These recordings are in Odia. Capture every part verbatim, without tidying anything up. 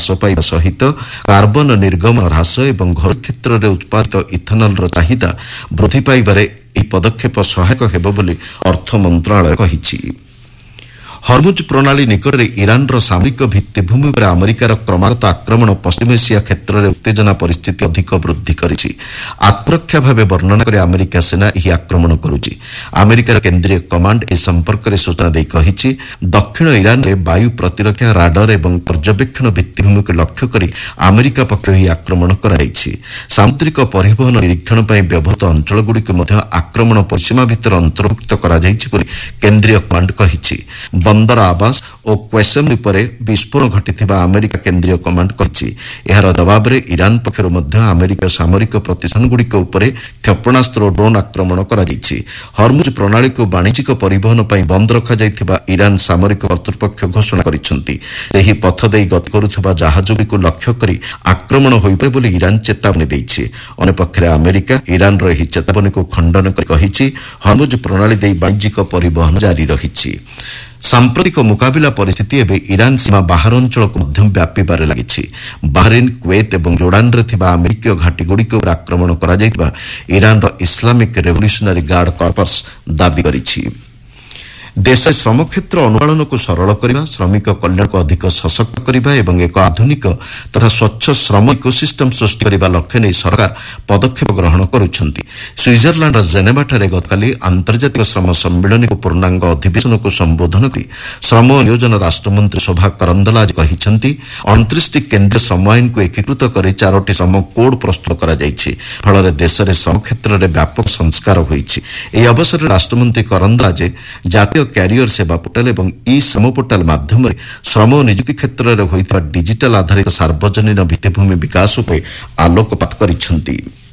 पाइबा सहित कार्बन निर्गमन ह्रास एवं घर क्षेत्र में उत्पादित इथेनॉल चाहिदा वृद्धि पाइबारे ଏହି ପଦକ୍ଷେପ ସହାୟକ ହେବ ବୋଲି ଅର୍ଥ ମନ୍ତ୍ରଣାଳୟ କହିଛି। ହର୍ମୁଜ ପ୍ରଣାଳୀ ନିକଟରେ ଇରାନର ସାମରିକ ଭିତ୍ତିଭୂମି ଉପରେ ଆମେରିକାର କ୍ରମାଗତ ଆକ୍ରମଣ ପଶ୍ଚିମ ଏସିଆ କ୍ଷେତ୍ରରେ ଉତ୍ତେଜନା ପରିସ୍ଥିତି ଅଧିକ ବୃଦ୍ଧି କରିଛି। ଆତ୍ମରକ୍ଷା ଭାବେ ବର୍ଣ୍ଣନା କରି ଆମେରିକା ସେନା ଏହି ଆକ୍ରମଣ କରୁଛି। ଆମେରିକାର କେନ୍ଦ୍ରୀୟ କମାଣ୍ଡ ଏ ସମ୍ପର୍କରେ ସୂଚନା ଦେଇ କହିଛି, ଦକ୍ଷିଣ ଇରାନରେ ବାୟୁ ପ୍ରତିରକ୍ଷା ରାଡାର ଏବଂ ପର୍ଯ୍ୟବେକ୍ଷଣ ଭିତ୍ତିଭୂମିକୁ ଲକ୍ଷ୍ୟ କରି ଆମେରିକା ପକ୍ଷରୁ ଏହି ଆକ୍ରମଣ କରାଯାଇଛି। ସାମୁଦ୍ରିକ ପରିବହନ ନିରୀକ୍ଷଣ ପାଇଁ ବ୍ୟବହୃତ ଅଞ୍ଚଳଗୁଡ଼ିକୁ ମଧ୍ୟ ଆକ୍ରମଣ ପରିସୀମା ଭିତରେ ଅନ୍ତର୍ଭୁକ୍ତ କରାଯାଇଛି ବୋଲି କେନ୍ଦ୍ରୀୟ କମାଣ୍ଡ କହିଛି। ବନ୍ଦର ଆବାସ ଓ କ୍ୱେସମ ଉପରେ ବିସ୍ଫୋରଣ ଘଟିଥିବା ଆମେରିକା କେନ୍ଦ୍ରୀୟ କମାଣ୍ଡ କହିଛି। ଏହାର ଜବାବରେ ଇରାନ ପକ୍ଷରୁ ମଧ୍ୟ ଆମେରିକା ସାମରିକ ପ୍ରତିଷ୍ଠାନଗୁଡ଼ିକ ଉପରେ କ୍ଷେପଣାସ୍ତ୍ର ଓ ଡ୍ରୋନ୍ ଆକ୍ରମଣ କରାଯାଇଛି। ହର୍ମୁଜ ପ୍ରଣାଳୀକୁ ବାଣିଜ୍ୟିକ ପରିବହନ ପାଇଁ ବନ୍ଦ ରଖାଯାଇଥିବା ଇରାନ ସାମରିକ କର୍ତ୍ତୃପକ୍ଷ ଘୋଷଣା କରିଛନ୍ତି। ସେହି ପଥ ଦେଇ ଗତି କରୁଥିବା ଜାହାଜଗୁଡ଼ିକୁ ଲକ୍ଷ୍ୟ କରି ଆକ୍ରମଣ ହୋଇପାରେ ବୋଲି ଇରାନ ଚେତାବନୀ ଦେଇଛି। ଅନ୍ୟପକ୍ଷରେ ଆମେରିକା ଇରାନର ଏହି ଚେତାବନୀକୁ ଖଣ୍ଡନ କରି କହିଛି, ହର୍ମୁଜ ପ୍ରଣାଳୀ ଦେଇ ବାଣିଜ୍ୟିକ ପରିବହନ ଜାରି ରହିଛି। ସାମ୍ପ୍ରତିକ ମୁକାବିଲା ପରିସ୍ଥିତି ଏବେ ଇରାନ ସୀମା ବାହାର ଅଞ୍ଚଳକୁ ମଧ୍ୟ ବ୍ୟାପିବାରେ ଲାଗିଛି। ବାହରିନ୍, କୁଏତ ଏବଂ ଜୋର୍ଡାନରେ ଥିବା ଆମେରିକୀୟ ଘାଟିଗୁଡ଼ିକ ଉପରେ ଆକ୍ରମଣ କରାଯାଇଥିବା ଇରାନର ଇସଲାମିକ ରେଭଲ୍ୟୁସନାରୀ ଗାର୍ଡ କର୍ପସ ଦାବି କରିଛି। ଦେଶରେ ଶ୍ରମ କ୍ଷେତ୍ର ଅନୁପାଳନକୁ ସରଳ କରିବା, ଶ୍ରମିକ କଲ୍ୟାଣକୁ ଅଧିକ ସଶକ୍ତ କରିବା ଏବଂ ଏକ ଆଧୁନିକ ତଥା ସ୍ୱଚ୍ଛ ଶ୍ରମ ଇକୋସିଷ୍ଟମ ସୃଷ୍ଟି କରିବା ଲକ୍ଷ୍ୟ ନେଇ ସରକାର ପଦକ୍ଷେପ ଗ୍ରହଣ କରୁଛନ୍ତି। ସୁଇଜରଲ୍ୟାଣ୍ଡର ଜେନେଭାଠାରେ ଗତକାଲି ଆନ୍ତର୍ଜାତିକ ଶ୍ରମ ସମ୍ମିଳନୀକୁ ପୂର୍ଣ୍ଣାଙ୍ଗ ଅଧିବେଶନକୁ ସମ୍ବୋଧନ କରି ଶ୍ରମ ଓ ନିୟୋଜନ ରାଷ୍ଟ୍ରମନ୍ତ୍ରୀ ଶୋଭା କରନ୍ଦଲାଜେ କହିଛନ୍ତି, ଅଣତିରିଶଟି କେନ୍ଦ୍ରୀୟ ଶ୍ରମ ଆଇନକୁ ଏକୀକୃତ କରି ଚାରୋଟି ଶ୍ରମ କୋଡ୍ ପ୍ରସ୍ତୁତ କରାଯାଇଛି। ଫଳରେ ଦେଶରେ ଶ୍ରମ କ୍ଷେତ୍ରରେ ବ୍ୟାପକ ସଂସ୍କାର ହୋଇଛି। ଏହି ଅବସରରେ ରାଷ୍ଟ୍ରମନ୍ତ୍ରୀ କରନ୍ଦଲାଜେ ଜାତୀୟ କ୍ୟାରିୟର ସେବା ପୋର୍ଟାଲ ଏବଂ ଇ ଶ୍ରମ ପୋର୍ଟାଲ ମାଧ୍ୟମରେ ଶ୍ରମ ଓ ନିଯୁକ୍ତି କ୍ଷେତ୍ରରେ ହୋଇଥିବା ଡିଜିଟାଲ ଆଧାରିତ ସାର୍ବଜନୀନ ଭିତ୍ତିଭୂମି ବିକାଶ ଉପରେ ଆଲୋକପାତ କରିଛନ୍ତି।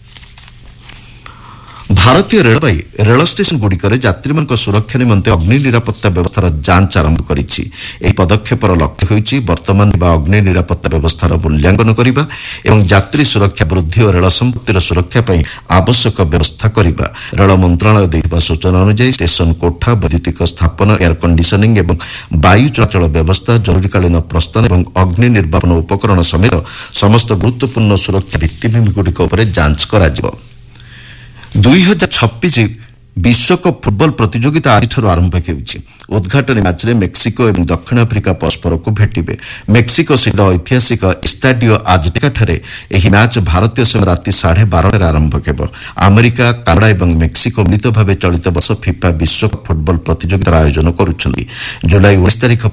ଭାରତୀୟ ରେଳବାଇ ରେଳ ଷ୍ଟେସନଗୁଡ଼ିକରେ ଯାତ୍ରୀମାନଙ୍କ ସୁରକ୍ଷା ନିମନ୍ତେ ଅଗ୍ନି ନିରାପତ୍ତା ବ୍ୟବସ୍ଥାର ଯାଞ୍ଚ ଆରମ୍ଭ କରିଛି। ଏହି ପଦକ୍ଷେପର ଲକ୍ଷ୍ୟ ହେଉଛି ବର୍ତ୍ତମାନ ଥିବା ଅଗ୍ନି ନିରାପତ୍ତା ବ୍ୟବସ୍ଥାର ମୂଲ୍ୟାଙ୍କନ କରିବା ଏବଂ ଯାତ୍ରୀ ସୁରକ୍ଷା ବୃଦ୍ଧି ଓ ରେଳ ସମ୍ପତ୍ତିର ସୁରକ୍ଷା ପାଇଁ ଆବଶ୍ୟକ ବ୍ୟବସ୍ଥା କରିବା। ରେଳ ମନ୍ତ୍ରଣାଳୟ ଦେଇଥିବା ସୂଚନା ଅନୁଯାୟୀ ଷ୍ଟେସନ କୋଠା, ବୈଦ୍ୟୁତିକ ସ୍ଥାପନ, ଏୟାର କଣ୍ଡିସନିଂ ଏବଂ ବାୟୁ ଚଳାଚଳ ବ୍ୟବସ୍ଥା, ଜରୁରୀକାଳୀନ ପ୍ରସ୍ଥାନ ଏବଂ ଅଗ୍ନି ନିର୍ବାପନ ଉପକରଣ ସମେତ ସମସ୍ତ ଗୁରୁତ୍ୱପୂର୍ଣ୍ଣ ସୁରକ୍ଷା ଭିତ୍ତିଭୂମିଗୁଡ଼ିକ ଉପରେ ଯାଞ୍ଚ କରାଯିବ। ଦୁଇ ହଜାର ଛବିଶ ବିଶ୍ୱକପ୍ ଫୁଟବଲ ପ୍ରତିଯୋଗିତା ଆଜିଠାରୁ ଆରମ୍ଭ ହେଉଛି। ଉଦ୍ଘାଟନୀ ମ୍ୟାଚ୍ରେ ମେକ୍ସିକୋ ଏବଂ ଦକ୍ଷିଣ ଆଫ୍ରିକା ପରସ୍ପରକୁ ଭେଟିବେ। ମେକ୍ସିକୋ ସିଟିର ଐତିହାସିକ ଇଷ୍ଟାଡିଓ ଆଜଟେକାଠାରେ ଏହି ମ୍ୟାଚ୍ ଭାରତୀୟ ସମୟ ରାତି ସାଢ଼େ ବାରଟାରେ ଆରମ୍ଭ ହେବ। ଆମେରିକା, କାନାଡା ଏବଂ ମେକ୍ସିକୋ ମିଳିତ ଭାବେ ଚଳିତ ବର୍ଷ ଫିଫା ବିଶ୍ୱକପ୍ ଫୁଟବଲ ପ୍ରତିଯୋଗିତାର ଆୟୋଜନ କରୁଛନ୍ତି। ଜୁଲାଇ ଉଣେଇଶ ତାରିଖ